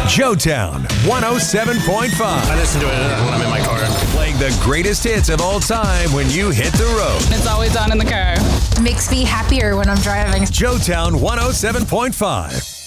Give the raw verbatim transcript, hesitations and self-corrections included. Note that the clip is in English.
Joetown one oh seven point five. I listen to it when I'm in my car. Playing the greatest hits of all time when you hit the road. It's always on in the car. Makes me happier when I'm driving. Joetown one oh seven point five.